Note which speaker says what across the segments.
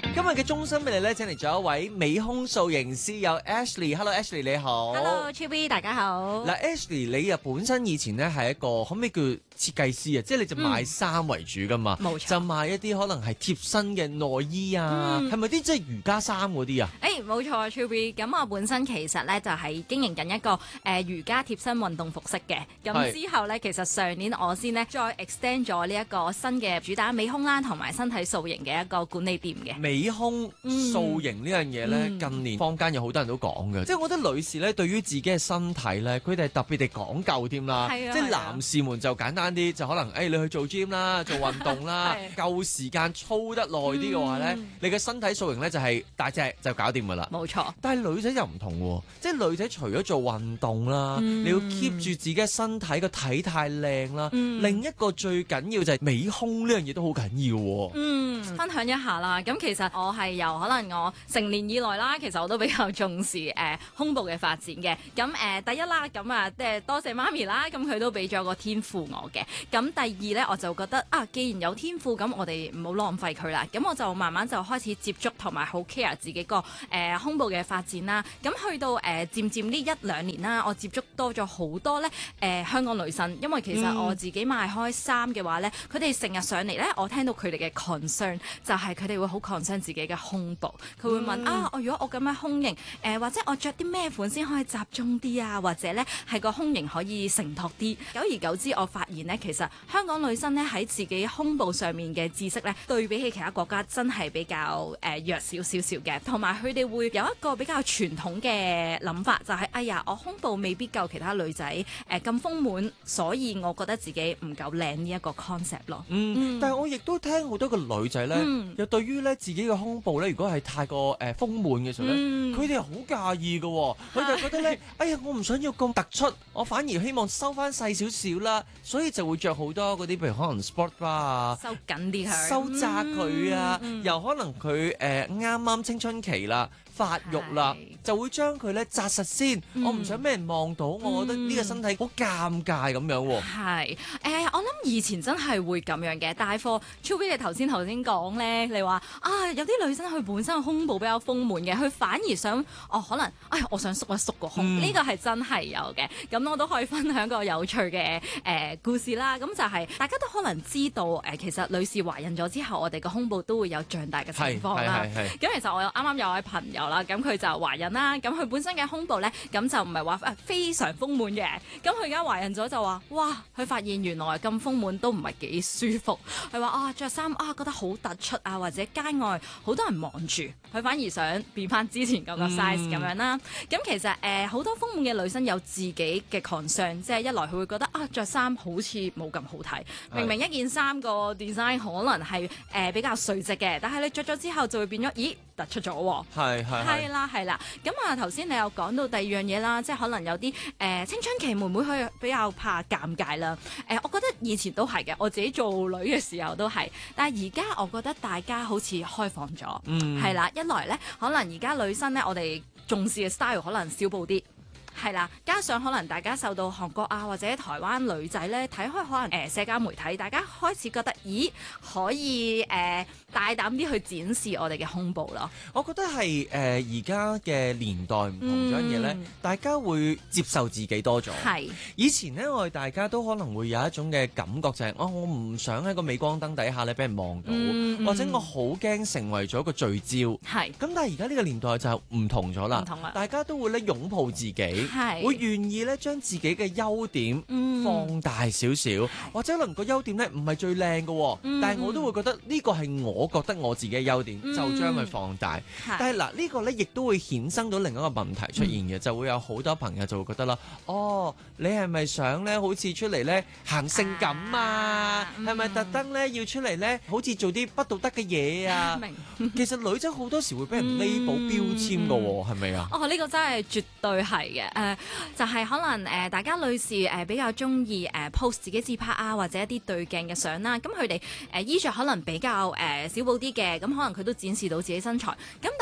Speaker 1: 今日嘅中心俾你咧，請嚟咗一位美胸造型師，有 Ashley。Hello Ashley 你好。
Speaker 2: Hello Chibi 大家好。
Speaker 1: 嗱 Ashley 你啊本身以前咧係一個可唔可以叫設計師啊？即係你就賣衫為主噶嘛？
Speaker 2: 冇錯。
Speaker 1: 就賣一啲可能係貼身嘅內衣啊，係咪啲即係瑜伽衫嗰啲啊？
Speaker 2: 冇錯 Chibi。咁我本身其實咧就係經營緊一個瑜伽貼身運動服飾嘅。咁之後咧，其實上年我先咧再 extend 咗呢一個新嘅主打美胸啦，同埋身體塑形嘅一個管理店嘅。
Speaker 1: 美胸塑形呢樣嘢咧，近年坊間有好多人都講嘅，即係我覺得女士咧對於自己嘅身體咧，佢哋係特別地講究添啦。即係男士們就簡單啲，就可能你去做 gym 啦，做運動啦，夠時間操得耐啲嘅話咧，你嘅身體塑形咧就係大隻就搞掂噶啦。
Speaker 2: 冇錯。
Speaker 1: 但係女仔又唔同喎，即係女仔除咗做運動啦，你要 keep 住自己身體個體態靚啦，另一個最緊要就係美胸呢樣嘢都好緊要喎。
Speaker 2: 分享一下啦。咁其實我係由可能我成年以來啦，其實我都比較重視胸部嘅發展嘅。咁第一啦，咁啊即係多謝媽咪啦，咁佢都俾咗個天賦我嘅。咁第二咧，我就覺得既然有天賦，咁我哋唔好浪費佢啦。咁我就慢慢就開始接觸同埋好 care 自己個胸部嘅發展啦。咁去到漸漸呢一兩年啦，我接觸多咗好多咧香港女生，因為其實我自己賣開衫嘅話咧，佢哋成日上嚟咧，我聽到佢哋嘅 concern 就係佢哋會好 concern 自己嘅胸部，佢會問如果我咁樣胸型或者我着啲咩款先可以集中啲啊，或者咧係個胸型可以承托啲。久而久之，我發現咧，其實香港女生咧喺自己胸部上面嘅知識咧，對比起其他國家真係比較弱少少嘅，同埋佢哋會有一個比較傳統嘅諗法，就係哎呀，我胸部未必夠其他女仔咁豐滿，所以我覺得自己唔夠靚呢一個 concept 咯。
Speaker 1: 但係我亦都聽好多個女仔咧，又對於咧自己嘅胸部咧，如果係太過豐滿嘅時候咧，佢哋係好介意嘅喎，佢就覺得咧，哎呀，我唔想要咁突出，我反而希望收翻細少少啦，所以就會着好多嗰啲，譬如可能 sport bra 啊，
Speaker 2: 收緊啲佢，
Speaker 1: 收窄佢啊，又可能佢啱啱青春期啦。發育啦，就會將佢咧紮實先。我唔想俾人望到，我覺得呢個身體好尷尬咁樣喎。
Speaker 2: 係我諗以前真係會咁樣嘅，但係貨超 B 你頭先講咧，你話有啲女生佢本身個胸部比較豐滿嘅，佢反而想可能我想縮一縮個胸，呢個係真係有嘅。咁我都可以分享個有趣嘅故事啦。咁就係大家都可能知道其實女士懷孕咗之後，我哋個胸部都會有脹大嘅情況啦。咁其實我啱啱有位朋友啦，咁佢就懷孕啦，咁佢本身嘅胸部咧，咁就唔係話非常豐滿嘅，咁佢而家懷孕咗就話，哇，佢發現原來咁豐滿都唔係幾舒服，佢話着衫覺得好突出啊，或者街外好多人望住，佢反而想變翻之前嗰個 size 咁樣啦。咁其實好多豐滿嘅女生有自己嘅 concern，即係一來佢會覺得着衫好似冇咁好睇，明明一件衫個 design 可能係比較垂直嘅，但係你着咗之後就會變咗，咦，突出咗喎。係啦，咁頭先你又講到第二樣嘢啦，即係可能有啲青春期妹妹佢比較怕尷尬啦。我覺得以前都係嘅，我自己做女嘅時候都係，但係而家我覺得大家好似開放咗，係啦，一來咧可能而家女生咧我哋重視嘅 style 可能少布啲。係啦，加上可能大家受到韓國或者台灣女仔咧睇開可能社交媒體，大家開始覺得咦可以大膽啲去展示我哋嘅胸部咯。
Speaker 1: 我覺得係而家嘅年代唔同咗樣嘢咧，大家會接受自己多咗。係以前咧，我哋大家都可能會有一種嘅感覺就係我唔想喺個鎂光燈底下咧俾人望到，或者我好驚成為咗一個聚焦。係咁，但係而家呢個年代就唔同咗啦，大家都會咧擁抱自己。會願意咧將自己嘅優點放大少少，或者可能個優點咧唔係最靚嘅，但係我都會覺得呢個係我覺得我自己嘅優點，就將佢放大。但係嗱，呢個咧亦都會衍生到另一個問題出現嘅，就會有好多朋友就會覺得啦，你係咪想咧好似出嚟咧行性感啊？係咪特登咧要出嚟咧好似做啲不道德嘅嘢啊？其實女仔好多時會俾人 label 標籤嘅喎，係咪啊？
Speaker 2: 呢個真係絕對係嘅。就係可能大家女士比較中意post 自己自拍或者一啲對鏡嘅相啦，咁佢哋衣着可能比較少布啲嘅，咁可能佢都展示到自己身材。咁但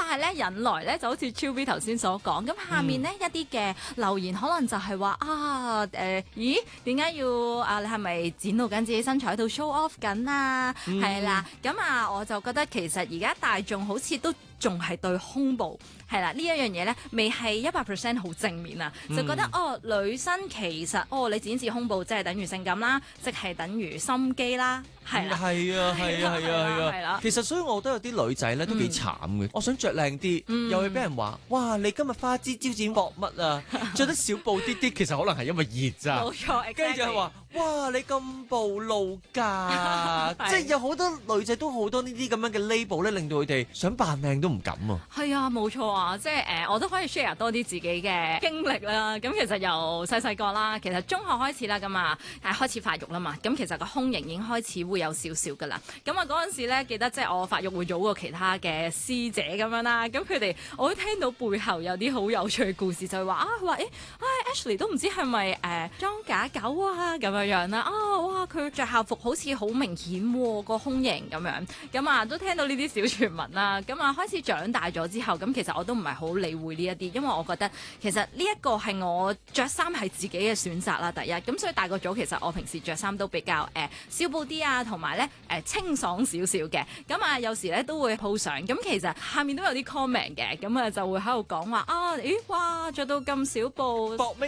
Speaker 2: 係咧引來咧就好似超 B 頭先所講，咁下面呢，一啲嘅留言可能就係話咦點解要你係咪展露緊自己身材喺度 show off 緊啊？係啦，咁我就覺得其實而家大眾好似都仲係對胸部係啦呢一樣嘢咧，未係100%好正面啊，就覺得女生其實你展示胸部即係等於性感啦，即係等於心機啦，係啦，
Speaker 1: 係啊，其實所以我覺得有啲女仔咧都幾慘嘅，我想着靚啲，又會俾人話哇你今日花枝招展搏乜啊，着得少布啲啲，其實可能係因為熱咋，
Speaker 2: 冇錯，
Speaker 1: 跟住就係話哇你咁暴露㗎，即係有好多女仔都好多呢啲咁樣嘅 label 咧，令到佢哋想扮靚都唔敢啊。
Speaker 2: 係啊，冇錯啊，即係我都可以 share 多啲自己嘅經歷啦。咁其實由細個啦，其實中學開始啦，咁開始發育啦嘛。咁其實個胸型已經開始會有少少噶啦。咁嗰陣時咧，記得即係我發育會早過其他嘅師姐咁樣啦。咁佢哋我都聽到背後有啲好有趣嘅故事，就係話佢話Ashley 都唔知係咪裝假狗啊咁樣啦。哇佢着校服好似好明顯喎個胸型咁樣。咁都聽到呢啲小傳聞啦。咁開始長大咗之後，咁其實我都唔係好理會呢一啲，因為我覺得其實呢一個係我着衫係自己嘅選擇啦。第一，咁所以大個咗，其實我平時着衫都比較少布啲啊，同埋咧清爽少少嘅。咁有時咧都會 po 相，咁其實下面都有啲 comment 嘅，咁就會喺度講話哇着到咁少布。